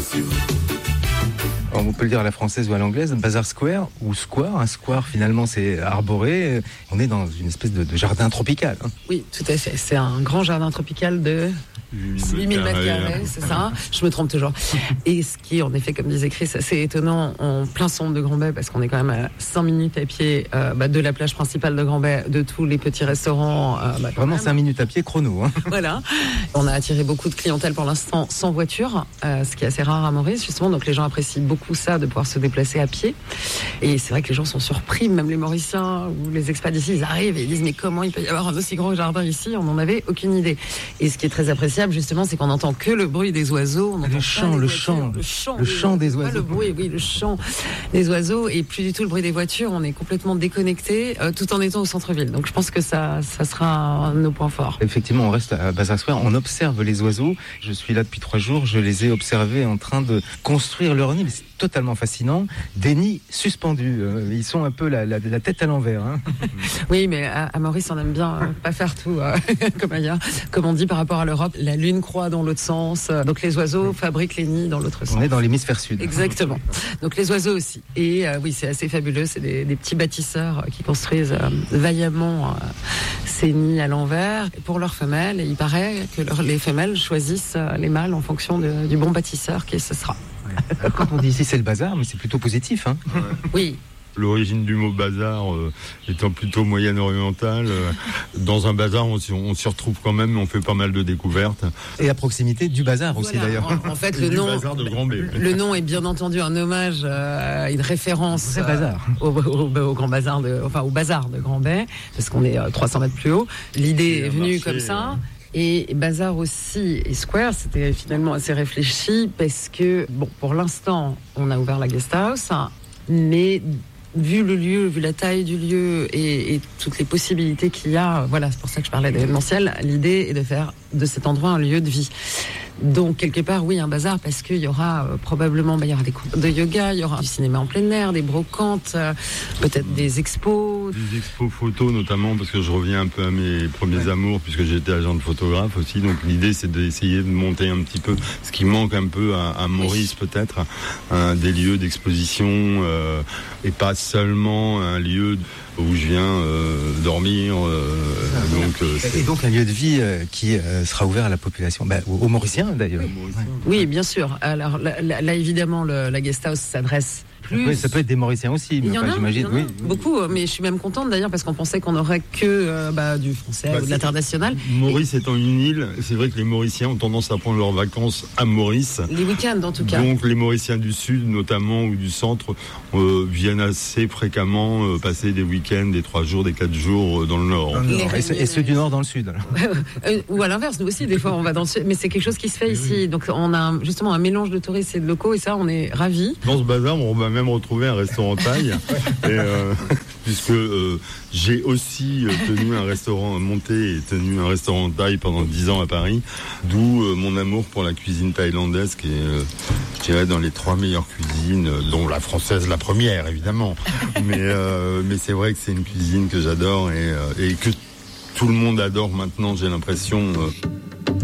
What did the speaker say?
On peut le dire à la française ou à l'anglaise, Bazar Square ou Square. Un square, finalement, c'est arboré. On est dans une espèce de jardin tropical. Oui, tout à fait. C'est un grand jardin tropical de 8000 mètres carrés, c'est ça. Je me trompe toujours. Et ce qui est, en effet, comme disait Chris, assez étonnant, en plein centre de Grand-Bay, parce qu'on est quand même à 5 minutes à pied de la plage principale de Grand-Bay, de tous les petits restaurants. Vraiment 5 minutes à pied chrono. Hein. Voilà. On a attiré beaucoup de clientèle pour l'instant sans voiture, ce qui est assez rare à Maurice, justement. Donc les gens apprécient beaucoup ça, de pouvoir se déplacer à pied. Et c'est vrai que les gens sont surpris, même les Mauriciens ou les expats d'ici, ils arrivent et ils disent mais comment il peut y avoir un aussi grand jardin ici? On n'en avait aucune idée. Et ce qui est très appréciable, justement, c'est qu'on n'entend que le bruit des oiseaux. On le chant des oiseaux. Pas le bruit, oui, le chant des oiseaux et plus du tout le bruit des voitures. On est complètement déconnecté tout en étant au centre-ville. Donc je pense que ça sera un de nos points forts. Effectivement, on reste à Bazar Square, on observe les oiseaux. Je suis là depuis 3 jours, je les ai observés en train de construire leur nid. C'est totalement fascinant. Des nids suspendus. Ils sont un peu la tête à l'envers. Hein. Oui, mais à Maurice, on aime bien pas faire tout comme ailleurs. Comme on dit par rapport à l'Europe, la lune croît dans l'autre sens. Donc les oiseaux fabriquent les nids dans l'autre sens. On est dans l'hémisphère sud. Exactement. Donc les oiseaux aussi. Et oui, c'est assez fabuleux. C'est des petits bâtisseurs qui construisent vaillamment ces nids à l'envers. Et pour leurs femelles, il paraît que les femelles choisissent les mâles en fonction du bon bâtisseur qui ce sera. Quand on dit ici c'est le bazar, mais c'est plutôt positif. Hein. Ouais. Oui. L'origine du mot bazar étant plutôt moyen-orientale. Dans un bazar, on s'y retrouve quand même, on fait pas mal de découvertes. Et à proximité du bazar aussi, d'ailleurs. En fait, le nom est bien entendu un hommage à une référence au grand bazar au bazar de Grand-Bay, parce qu'on est 300 mètres plus haut. L'idée est venue comme ça. Et Bazar aussi et Square, c'était finalement assez réfléchi parce que, pour l'instant, on a ouvert la guest house, mais vu le lieu, vu la taille du lieu et toutes les possibilités qu'il y a, voilà, c'est pour ça que je parlais d'événementiel, l'idée est de faire de cet endroit un lieu de vie. Donc, quelque part, oui, un bazar, parce qu'il y aura probablement, il y aura des cours de yoga, il y aura du cinéma en plein air, des brocantes, peut-être des expos. Des expos photos, notamment, parce que je reviens un peu à mes premiers amours, puisque j'étais agent de photographe aussi. Donc, l'idée, c'est d'essayer de monter un petit peu ce qui manque un peu à Maurice, peut-être, des lieux d'exposition, et pas seulement un lieu où je viens dormir. Et donc un lieu de vie qui sera ouvert à la population, aux Mauriciens d'ailleurs. Oui, bien sûr. Alors là évidemment, la guest house s'adresse plus. Oui, ça peut être des Mauriciens aussi. Il y en a, j'imagine. Oui. Beaucoup, mais je suis même contente d'ailleurs parce qu'on pensait qu'on n'aurait que du français ou de l'international. Maurice étant une île, c'est vrai que les Mauriciens ont tendance à prendre leurs vacances à Maurice. Les week-ends en tout cas. Donc les Mauriciens du sud notamment ou du centre viennent assez fréquemment passer des week-ends, des 3 jours, des 4 jours dans le nord. Et ceux du nord dans le sud. Ou à l'inverse, nous aussi des fois on va dans le sud, mais c'est quelque chose qui se fait ici. Donc on a justement un mélange de touristes et de locaux et ça on est ravis. Dans ce bazar on va même retrouver un restaurant thaï puisque j'ai aussi monté et tenu un restaurant thaï pendant 10 ans à Paris, d'où mon amour pour la cuisine thaïlandaise qui est, je dirais, dans les 3 meilleures cuisines, dont la française la première évidemment, mais c'est vrai que c'est une cuisine que j'adore et que tout le monde adore maintenant, j'ai l'impression.